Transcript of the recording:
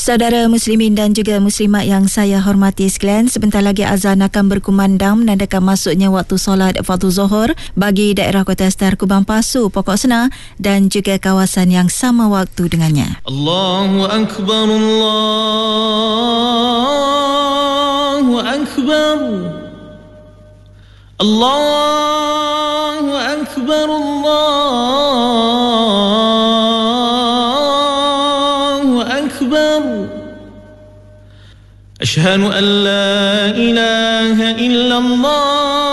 Saudara muslimin dan juga muslimat yang saya hormati sekalian, sebentar lagi azan akan berkumandang menandakan masuknya waktu solat fardu zuhur bagi daerah Kota Star, Kubang Pasu, Pokok Senar dan juga kawasan yang sama waktu dengannya. Allahu Akbar, Allahu Akbar, Allahu Akbar, Allahu Akbar. Asyhadu an la ilaha illallah